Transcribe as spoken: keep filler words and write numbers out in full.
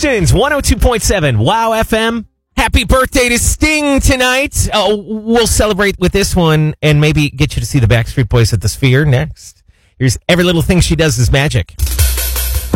Houston's one oh two point seven Wow F M. Happy birthday to Sting tonight. Oh, we'll celebrate with this one and maybe get you to see the Backstreet Boys at the Sphere next. Here's Every Little Thing She Does Is Magic.